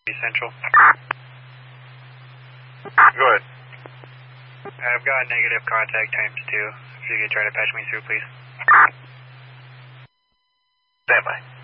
Central. Go ahead. I've got negative contact ×2. If you could try to patch me through, please. Stand by.